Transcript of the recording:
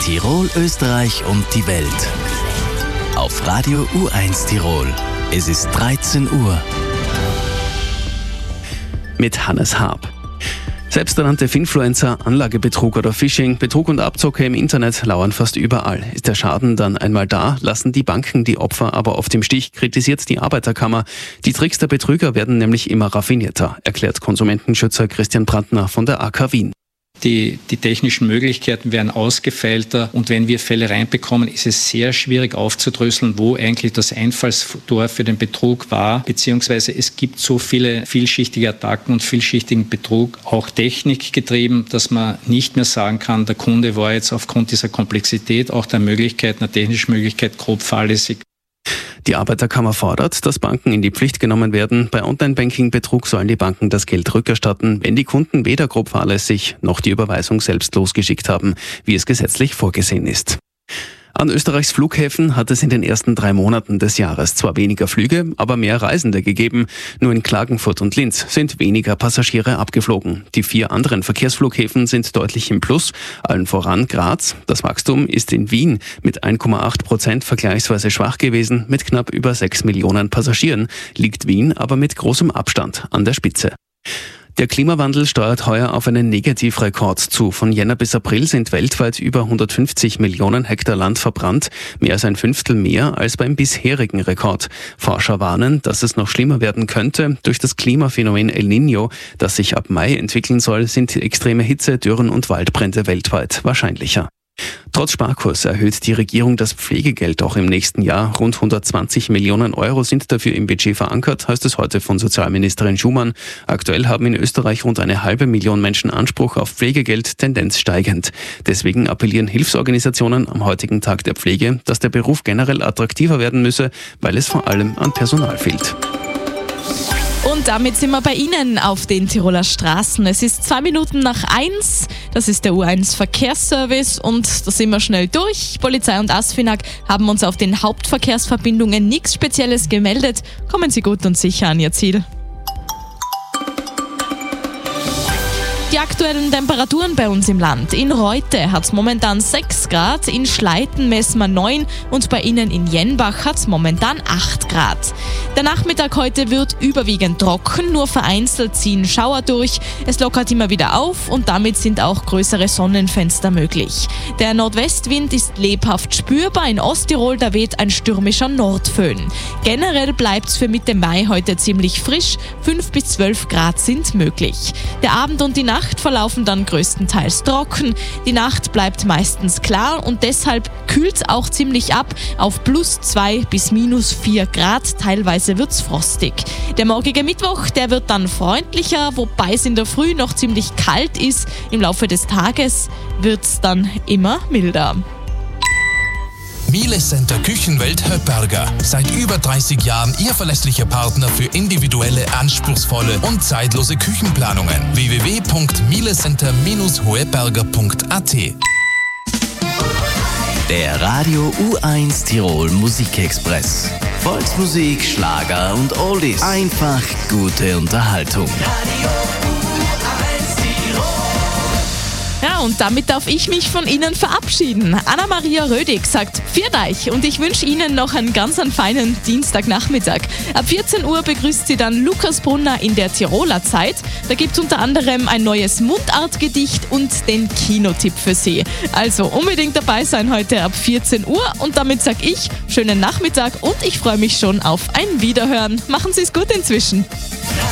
Tirol, Österreich und die Welt. Auf Radio U1 Tirol. Es ist 13 Uhr. Mit Hannes Haab. Selbsternannte Finfluencer, Anlagebetrug oder Phishing, Betrug und Abzocke im Internet lauern fast überall. Ist der Schaden dann einmal da, lassen die Banken die Opfer aber oft im Stich, kritisiert die Arbeiterkammer. Die Tricks der Betrüger werden nämlich immer raffinierter, erklärt Konsumentenschützer Christian Brandner von der AK Wien. Die technischen Möglichkeiten werden ausgefeilter und wenn wir Fälle reinbekommen, ist es sehr schwierig aufzudröseln, wo eigentlich das Einfallstor für den Betrug war, beziehungsweise es gibt so viele vielschichtige Attacken und vielschichtigen Betrug, auch technikgetrieben, dass man nicht mehr sagen kann, der Kunde war jetzt aufgrund dieser Komplexität, auch der Möglichkeit, einer technischen Möglichkeit grob fahrlässig. Die Arbeiterkammer fordert, dass Banken in die Pflicht genommen werden. Bei Online-Banking-Betrug sollen die Banken das Geld rückerstatten, wenn die Kunden weder grob fahrlässig noch die Überweisung selbst losgeschickt haben, wie es gesetzlich vorgesehen ist. An Österreichs Flughäfen hat es in den ersten 3 Monaten des Jahres zwar weniger Flüge, aber mehr Reisende gegeben. Nur in Klagenfurt und Linz sind weniger Passagiere abgeflogen. Die 4 anderen Verkehrsflughäfen sind deutlich im Plus, allen voran Graz. Das Wachstum ist in Wien mit 1,8% vergleichsweise schwach gewesen. Mit knapp über 6 Millionen Passagieren liegt Wien aber mit großem Abstand an der Spitze. Der Klimawandel steuert heuer auf einen Negativrekord zu. Von Jänner bis April sind weltweit über 150 Millionen Hektar Land verbrannt, mehr als ein Fünftel mehr als beim bisherigen Rekord. Forscher warnen, dass es noch schlimmer werden könnte. Durch das Klimaphänomen El Niño, das sich ab Mai entwickeln soll, sind extreme Hitze, Dürren und Waldbrände weltweit wahrscheinlicher. Trotz Sparkurs erhöht die Regierung das Pflegegeld auch im nächsten Jahr. Rund 120 Millionen Euro sind dafür im Budget verankert, heißt es heute von Sozialministerin Schumann. Aktuell haben in Österreich rund 500.000 Menschen Anspruch auf Pflegegeld, Tendenz steigend. Deswegen appellieren Hilfsorganisationen am heutigen Tag der Pflege, dass der Beruf generell attraktiver werden müsse, weil es vor allem an Personal fehlt. Und damit sind wir bei Ihnen auf den Tiroler Straßen. Es ist 2 Minuten nach 1. Das ist der U1 Verkehrsservice und da sind wir schnell durch. Polizei und ASFINAG haben uns auf den Hauptverkehrsverbindungen nichts Spezielles gemeldet. Kommen Sie gut und sicher an Ihr Ziel. Die aktuellen Temperaturen bei uns im Land. In Reute hat es momentan 6 Grad, in Schleiten messen wir 9 und bei Ihnen in Jenbach hat es momentan 8 Grad. Der Nachmittag heute wird überwiegend trocken, nur vereinzelt ziehen Schauer durch. Es lockert immer wieder auf und damit sind auch größere Sonnenfenster möglich. Der Nordwestwind ist lebhaft spürbar. In Osttirol da weht ein stürmischer Nordföhn. Generell bleibt es für Mitte Mai heute ziemlich frisch. 5 bis 12 Grad sind möglich. Der Abend und die Nacht verlaufen dann größtenteils trocken. Die Nacht bleibt meistens klar und deshalb kühlt es auch ziemlich ab auf +2 bis -4 Grad. Teilweise wird's frostig. Der morgige Mittwoch, der wird dann freundlicher, wobei es in der Früh noch ziemlich kalt ist. Im Laufe des Tages wird's dann immer milder. Miele Center Küchenwelt Höpperger. Seit über 30 Jahren Ihr verlässlicher Partner für individuelle, anspruchsvolle und zeitlose Küchenplanungen. www.mielecenter-hoeberger.at. Der Radio U1 Tirol Musikexpress. Volksmusik, Schlager und Oldies. Einfach gute Unterhaltung. Ja, und damit darf ich mich von Ihnen verabschieden. Anna-Maria Rödig sagt Pfiat euch und ich wünsche Ihnen noch einen ganz feinen Dienstagnachmittag. Ab 14 Uhr begrüßt Sie dann Lukas Brunner in der Tiroler Zeit. Da gibt es unter anderem ein neues Mundartgedicht und den Kinotipp für Sie. Also unbedingt dabei sein heute ab 14 Uhr und damit sage ich schönen Nachmittag und ich freue mich schon auf ein Wiederhören. Machen Sie es gut inzwischen.